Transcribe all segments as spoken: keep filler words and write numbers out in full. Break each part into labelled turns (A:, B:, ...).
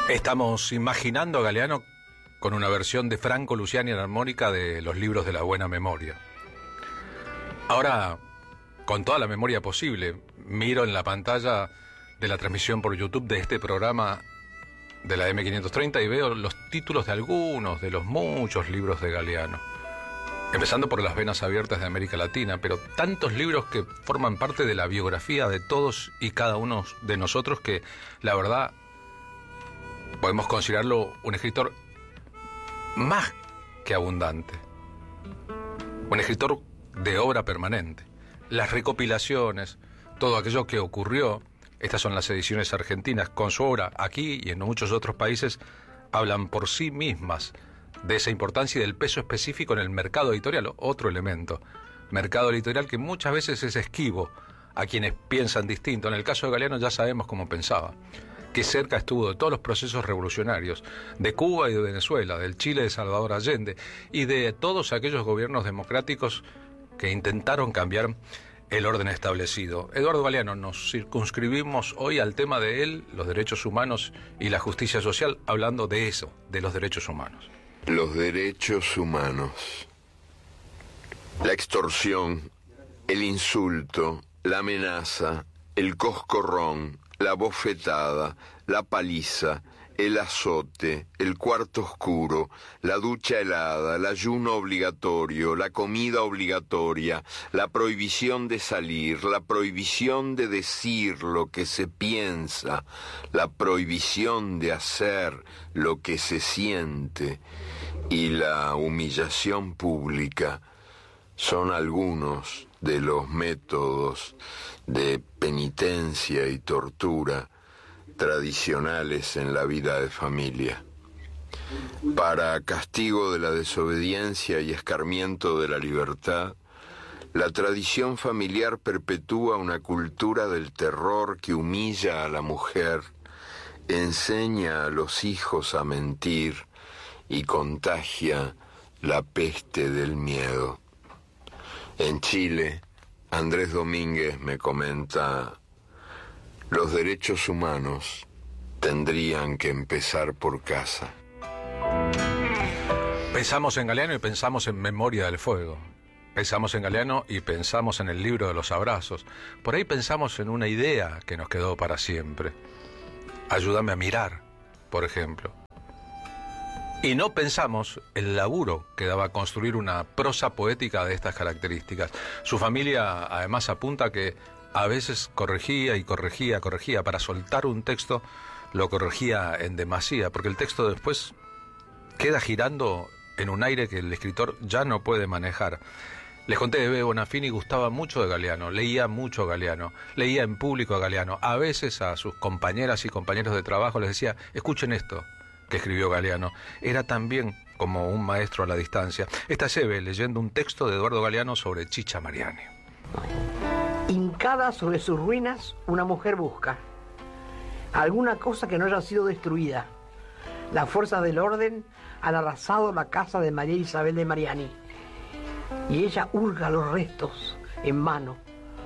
A: Estamos imaginando a Galeano con una versión de Franco Luciani en armónica de los libros de la buena memoria. Ahora, con toda la memoria posible, miro en la pantalla de la transmisión por YouTube de este programa de la eme quinientos treinta y veo los títulos de algunos de los muchos libros de Galeano. Empezando por Las venas abiertas de América Latina, pero tantos libros que forman parte de la biografía de todos y cada uno de nosotros que, la verdad, podemos considerarlo un escritor más que abundante. Un escritor de obra permanente. Las recopilaciones, todo aquello que ocurrió, estas son las ediciones argentinas, con su obra aquí y en muchos otros países, hablan por sí mismas de esa importancia y del peso específico en el mercado editorial, otro elemento. Mercado editorial que muchas veces es esquivo a quienes piensan distinto. En el caso de Galeano ya sabemos cómo pensaba, que cerca estuvo de todos los procesos revolucionarios, de Cuba y de Venezuela, del Chile de Salvador Allende, y de todos aquellos gobiernos democráticos que intentaron cambiar el orden establecido. Eduardo Galeano, nos circunscribimos hoy al tema de él, los derechos humanos y la justicia social, hablando de eso, de los derechos humanos.
B: Los derechos humanos. La extorsión, el insulto, la amenaza, el coscorrón, la bofetada, la paliza, el azote, el cuarto oscuro, la ducha helada, el ayuno obligatorio, la comida obligatoria, la prohibición de salir, la prohibición de decir lo que se piensa, la prohibición de hacer lo que se siente y la humillación pública son algunos de los métodos de penitencia y tortura tradicionales en la vida de familia. Para castigo de la desobediencia y escarmiento de la libertad, la tradición familiar perpetúa una cultura del terror que humilla a la mujer, enseña a los hijos a mentir y contagia la peste del miedo. En Chile, Andrés Domínguez me comenta: los derechos humanos tendrían que empezar por casa.
A: Pensamos en Galeano y pensamos en Memoria del Fuego. Pensamos en Galeano y pensamos en el libro de los abrazos. Por ahí pensamos en una idea que nos quedó para siempre. Ayúdame a mirar, por ejemplo. Y no pensamos el laburo que daba construir una prosa poética de estas características. Su familia además apunta que a veces corregía y corregía, corregía. Para soltar un texto lo corregía en demasía, porque el texto después queda girando en un aire que el escritor ya no puede manejar. Les conté de Bebe Bonafini, gustaba mucho de Galeano, leía mucho a Galeano, leía en público a Galeano. A veces a sus compañeras y compañeros de trabajo les decía: escuchen esto que escribió Galeano. Era también como un maestro a la distancia. Esta es Eve leyendo un texto de Eduardo Galeano sobre Chicha Mariani.
C: Hincada sobre sus ruinas, una mujer busca alguna cosa que no haya sido destruida. Las fuerzas del orden han arrasado la casa de María Isabel de Mariani y ella hurga los restos en mano.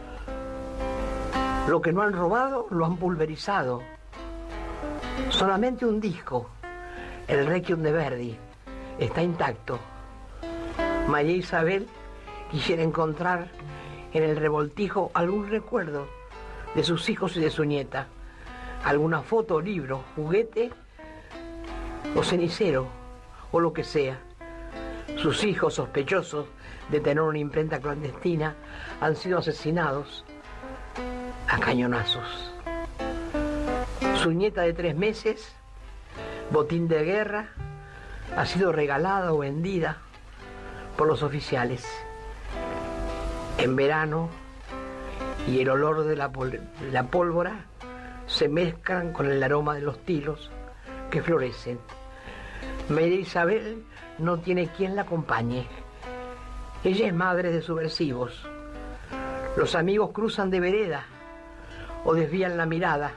C: Lo que no han robado lo han pulverizado. Solamente un disco, el Requiem de Verdi, está intacto. María Isabel quisiera encontrar en el revoltijo algún recuerdo de sus hijos y de su nieta, alguna foto, libro, juguete o cenicero o lo que sea. Sus hijos, sospechosos de tener una imprenta clandestina, han sido asesinados a cañonazos. Su nieta de tres meses, botín de guerra, ha sido regalada o vendida por los oficiales. En verano, y el olor de la, pol- la pólvora se mezclan con el aroma de los tilos que florecen. María Isabel no tiene quien la acompañe. Ella es madre de subversivos. Los amigos cruzan de vereda o desvían la mirada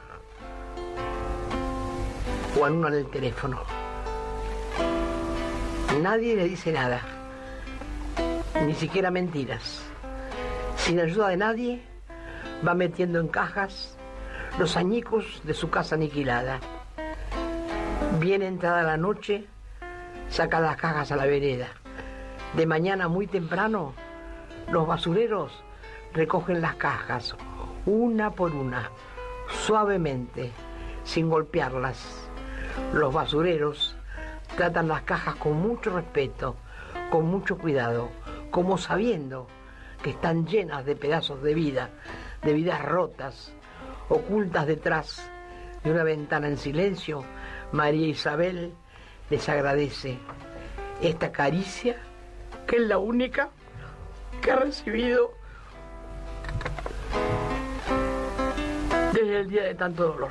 C: o anulan el teléfono. Nadie le dice nada, ni siquiera mentiras. Sin ayuda de nadie, va metiendo en cajas los añicos de su casa aniquilada. Bien entrada la noche, saca las cajas a la vereda. De mañana muy temprano, los basureros recogen las cajas, una por una, suavemente, sin golpearlas. Los basureros tratan las cajas con mucho respeto, con mucho cuidado, como sabiendo que están llenas de pedazos de vida, de vidas rotas, ocultas detrás de una ventana en silencio. María Isabel les agradece esta caricia, que es la única que ha recibido desde el día de tanto dolor.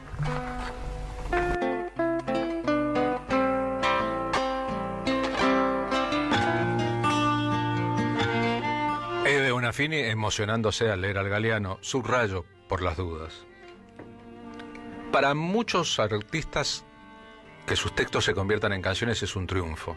A: Eve Bonafini emocionándose al leer al Galeano, subrayo por las dudas. Para muchos artistas, que sus textos se conviertan en canciones es un triunfo.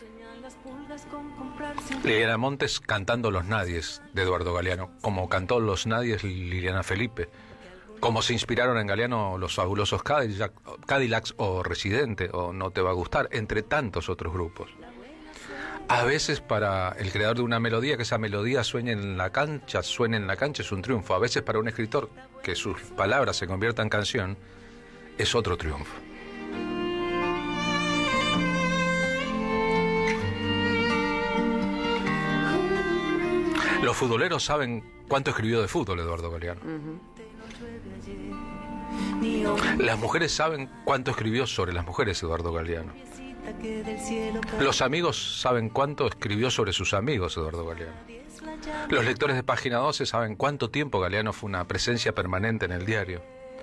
A: Liliana Montes cantando Los Nadies de Eduardo Galeano, como cantó Los Nadies Liliana Felipe, como se inspiraron en Galeano los fabulosos Cadillac, Cadillacs o Residente o No Te Va a Gustar, entre tantos otros grupos. A veces para el creador de una melodía, que esa melodía sueñe en la cancha, suene en la cancha, es un triunfo. A veces para un escritor que sus palabras se conviertan en canción, es otro triunfo. Los futboleros saben cuánto escribió de fútbol Eduardo Galeano. Uh-huh. Las mujeres saben cuánto escribió sobre las mujeres Eduardo Galeano. Los amigos saben cuánto escribió sobre sus amigos Eduardo Galeano. Los lectores de Página doce saben cuánto tiempo Galeano fue una presencia permanente en el diario.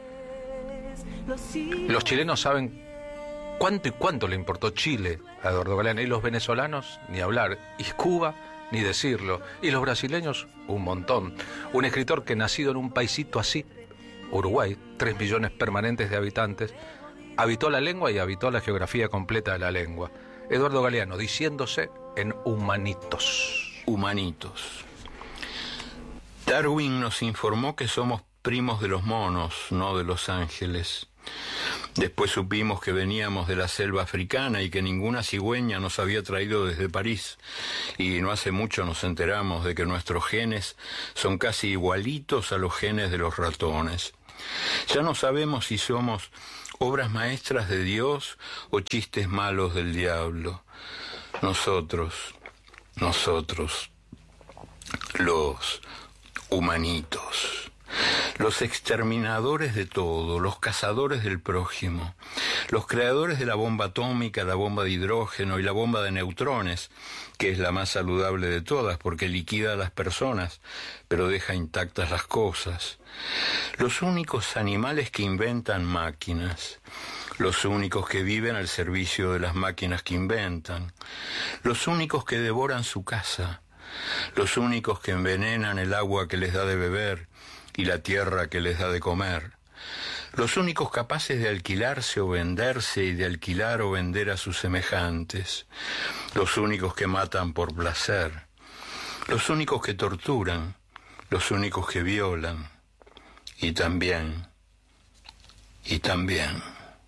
A: Los chilenos saben cuánto y cuánto le importó Chile a Eduardo Galeano. Y los venezolanos, ni hablar. Y Cuba, ni decirlo. Y los brasileños, un montón. Un escritor que nacido en un paisito así, Uruguay, tres millones permanentes de habitantes, habitó la lengua y habitó la geografía completa de la lengua. Eduardo Galeano, diciéndose en humanitos.
B: Humanitos. Darwin nos informó que somos primos de los monos, no de los ángeles. Después supimos que veníamos de la selva africana y que ninguna cigüeña nos había traído desde París. Y no hace mucho nos enteramos de que nuestros genes son casi igualitos a los genes de los ratones. Ya no sabemos si somos obras maestras de Dios o chistes malos del diablo. Nosotros, nosotros, los humanitos. Los exterminadores de todo, los cazadores del prójimo, los creadores de la bomba atómica, la bomba de hidrógeno y la bomba de neutrones, que es la más saludable de todas porque liquida a las personas, pero deja intactas las cosas. Los únicos animales que inventan máquinas, los únicos que viven al servicio de las máquinas que inventan, los únicos que devoran su casa, los únicos que envenenan el agua que les da de beber y la tierra que les da de comer, los únicos capaces de alquilarse o venderse y de alquilar o vender a sus semejantes, los únicos que matan por placer, los únicos que torturan, los únicos que violan, y también, y también,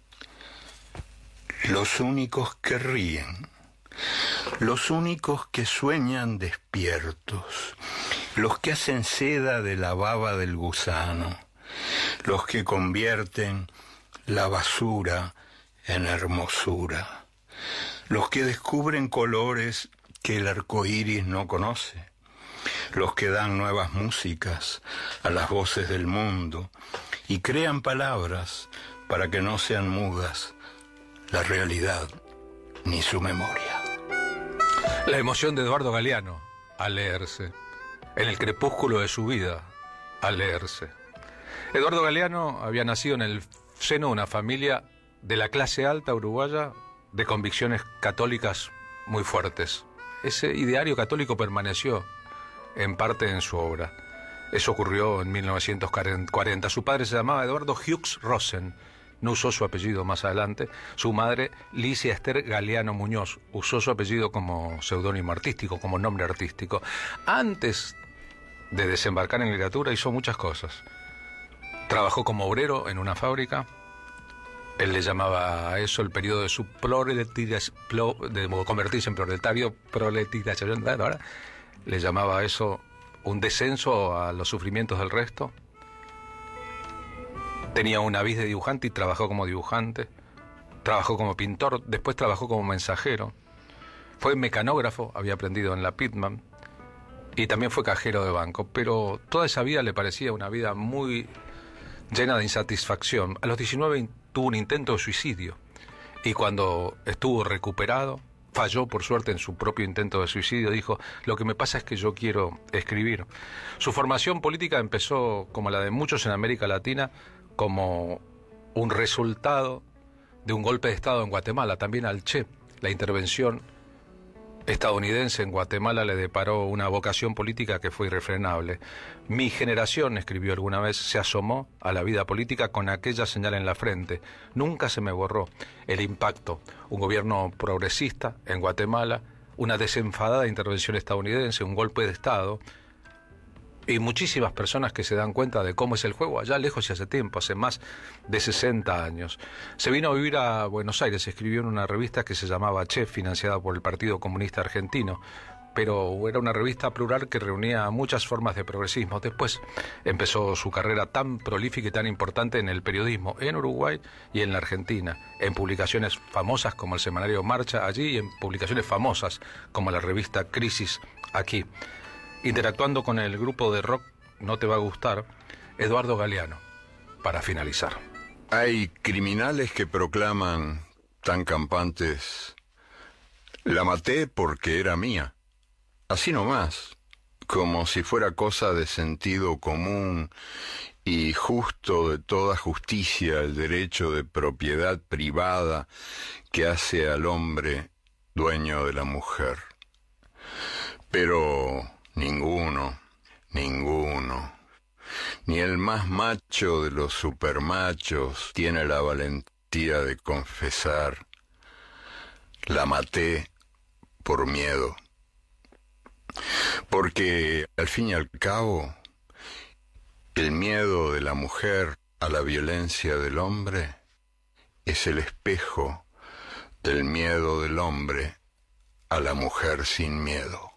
B: los únicos que ríen, los únicos que sueñan despiertos, los que hacen seda de la baba del gusano, los que convierten la basura en hermosura, los que descubren colores que el arco iris no conoce, los que dan nuevas músicas a las voces del mundo y crean palabras para que no sean mudas la realidad ni su memoria.
A: La emoción de Eduardo Galeano al leerse, en el crepúsculo de su vida, al leerse. Eduardo Galeano había nacido en el seno de una familia de la clase alta uruguaya de convicciones católicas muy fuertes. Ese ideario católico permaneció en parte en su obra. Eso ocurrió en mil novecientos cuarenta. Su padre se llamaba Eduardo Hughes Rosen, no usó su apellido más adelante. Su madre, Licia Esther Galeano Muñoz, usó su apellido como seudónimo artístico, como nombre artístico. Antes de desembarcar en literatura hizo muchas cosas. Trabajó como obrero en una fábrica, Él le llamaba a eso el periodo de su proletarización, de convertirse en proletario, proletarización, ahora le llamaba a eso un descenso a los sufrimientos del resto. Tenía una vis de dibujante y trabajó como dibujante, trabajó como pintor, después trabajó como mensajero, fue mecanógrafo, había aprendido en la Pitman, y también fue cajero de banco, pero toda esa vida le parecía una vida muy llena de insatisfacción. A los diecinueve tuvo un intento de suicidio, y cuando estuvo recuperado, falló por suerte en su propio intento de suicidio, dijo: lo que me pasa es que yo quiero escribir. Su formación política empezó, como la de muchos en América Latina, como un resultado de un golpe de Estado en Guatemala. También al Che, la intervención estadounidense en Guatemala le deparó una vocación política que fue irrefrenable. Mi generación, escribió alguna vez, se asomó a la vida política con aquella señal en la frente. Nunca se me borró el impacto. Un gobierno progresista en Guatemala, una desenfadada intervención estadounidense, un golpe de Estado, y muchísimas personas que se dan cuenta de cómo es el juego allá lejos y hace tiempo, hace más de sesenta años. Se vino a vivir a Buenos Aires, escribió en una revista que se llamaba Che, financiada por el Partido Comunista Argentino, pero era una revista plural que reunía muchas formas de progresismo. Después empezó su carrera tan prolífica y tan importante en el periodismo en Uruguay y en la Argentina, en publicaciones famosas como el semanario Marcha allí y en publicaciones famosas como la revista Crisis aquí. Interactuando con el grupo de rock No Te Va a Gustar, Eduardo Galeano, para finalizar.
B: Hay criminales que proclaman tan campantes: la maté porque era mía. Así nomás, como si fuera cosa de sentido común y justo de toda justicia el derecho de propiedad privada que hace al hombre dueño de la mujer. Pero ninguno, ninguno, ni el más macho de los supermachos tiene la valentía de confesar: la maté por miedo. Porque, al fin y al cabo, el miedo de la mujer a la violencia del hombre es el espejo del miedo del hombre a la mujer sin miedo.